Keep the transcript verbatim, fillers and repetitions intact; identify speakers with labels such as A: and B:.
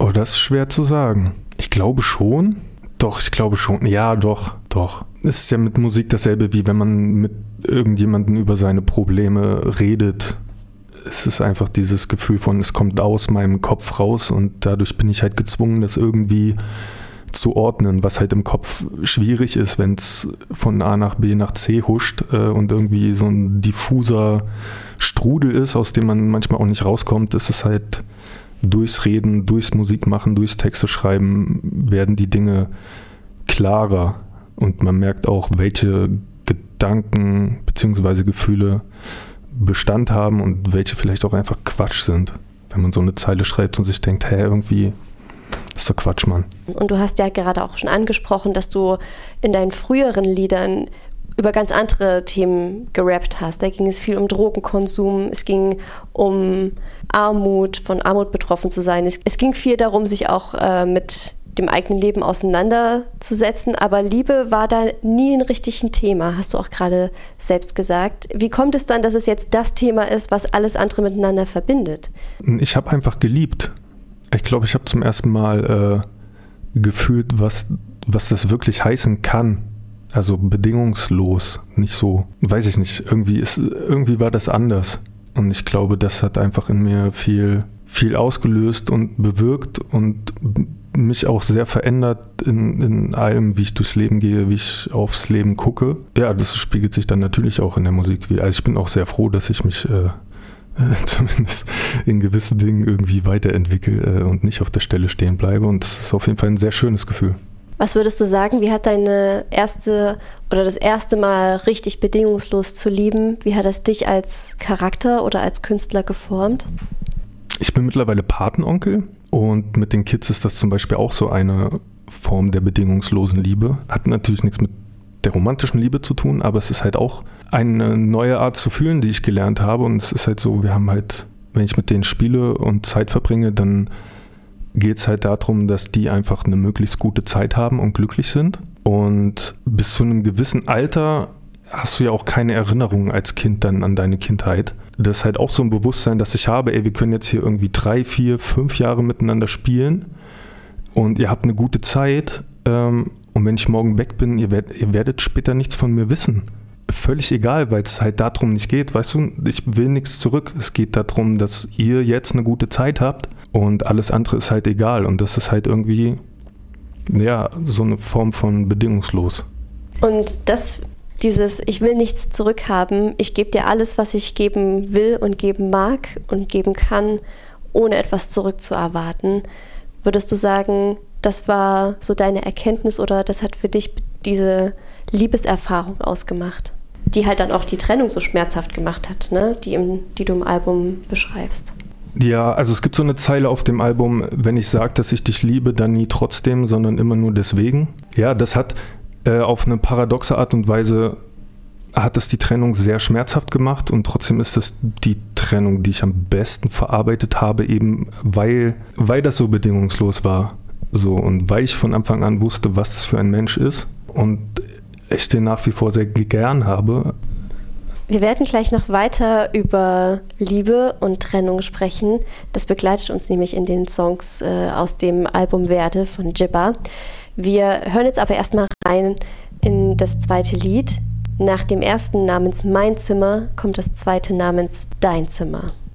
A: Oh, das ist schwer zu sagen. Ich glaube schon. Doch, ich glaube schon. Ja, doch, doch. Es ist ja mit Musik dasselbe, wie wenn man mit irgendjemandem über seine Probleme redet. Es ist einfach dieses Gefühl von, es kommt aus meinem Kopf raus und dadurch bin ich halt gezwungen, das irgendwie zu ordnen, was halt im Kopf schwierig ist, wenn es von A nach B nach C huscht äh, und irgendwie so ein diffuser Strudel ist, aus dem man manchmal auch nicht rauskommt. Es ist halt durchs Reden, durchs Musikmachen, durchs Texte schreiben werden die Dinge klarer und man merkt auch, welche Gedanken bzw. Gefühle Bestand haben und welche vielleicht auch einfach Quatsch sind. Wenn man so eine Zeile schreibt und sich denkt, hä, irgendwie das ist doch Quatsch, Mann.
B: Und du hast ja gerade auch schon angesprochen, dass du in deinen früheren Liedern über ganz andere Themen gerappt hast. Da ging es viel um Drogenkonsum, es ging um Armut, von Armut betroffen zu sein. Es, es ging viel darum, sich auch äh, mit dem eigenen Leben auseinanderzusetzen, aber Liebe war da nie ein richtiges Thema, hast du auch gerade selbst gesagt. Wie kommt es dann, dass es jetzt das Thema ist, was alles andere miteinander verbindet?
A: Ich habe einfach geliebt. Ich glaube, ich habe zum ersten Mal äh, gefühlt, was, was das wirklich heißen kann. Also bedingungslos, nicht so, weiß ich nicht, irgendwie, ist, irgendwie war das anders. Und ich glaube, das hat einfach in mir viel, viel ausgelöst und bewirkt und mich auch sehr verändert in, in allem, wie ich durchs Leben gehe, wie ich aufs Leben gucke. Ja, das spiegelt sich dann natürlich auch in der Musik wieder. Also ich bin auch sehr froh, dass ich mich äh, zumindest in gewissen Dingen irgendwie weiterentwickle äh, und nicht auf der Stelle stehen bleibe. Und das ist auf jeden Fall ein sehr schönes Gefühl.
B: Was würdest du sagen, wie hat deine erste oder das erste Mal richtig bedingungslos zu lieben, wie hat das dich als Charakter oder als Künstler geformt?
A: Ich bin mittlerweile Patenonkel und mit den Kids ist das zum Beispiel auch so eine Form der bedingungslosen Liebe. Hat natürlich nichts mit der romantischen Liebe zu tun, aber es ist halt auch eine neue Art zu fühlen, die ich gelernt habe. Und es ist halt so, wir haben halt, wenn ich mit denen spiele und Zeit verbringe, dann geht es halt darum, dass die einfach eine möglichst gute Zeit haben und glücklich sind. Und bis zu einem gewissen Alter hast du ja auch keine Erinnerungen als Kind dann an deine Kindheit. Das ist halt auch so ein Bewusstsein, das ich habe, ey, wir können jetzt hier irgendwie drei, vier, fünf Jahre miteinander spielen und ihr habt eine gute Zeit ähm, und wenn ich morgen weg bin, ihr, werd, ihr werdet später nichts von mir wissen. Völlig egal, weil es halt darum nicht geht, weißt du, ich will nichts zurück. Es geht darum, dass ihr jetzt eine gute Zeit habt und alles andere ist halt egal und das ist halt irgendwie, ja, so eine Form von bedingungslos.
B: Und das Dieses, ich will nichts zurückhaben, ich gebe dir alles, was ich geben will und geben mag und geben kann, ohne etwas zurückzuerwarten. Würdest du sagen, das war so deine Erkenntnis oder das hat für dich diese Liebeserfahrung ausgemacht, die halt dann auch die Trennung so schmerzhaft gemacht hat, ne? die, im, die du im Album beschreibst?
A: Ja, also es gibt so eine Zeile auf dem Album, wenn ich sage, dass ich dich liebe, dann nie trotzdem, sondern immer nur deswegen. Ja, das hat auf eine paradoxe Art und Weise hat es die Trennung sehr schmerzhaft gemacht und trotzdem ist das die Trennung, die ich am besten verarbeitet habe, eben weil, weil das so bedingungslos war. So, und weil ich von Anfang an wusste, was das für ein Mensch ist und ich den nach wie vor sehr gern habe.
B: Wir werden gleich noch weiter über Liebe und Trennung sprechen. Das begleitet uns nämlich in den Songs äh, aus dem Album Werde von Jibba. Wir hören jetzt aber erstmal rein in das zweite Lied. Nach dem ersten namens Mein Zimmer kommt das zweite namens Dein Zimmer.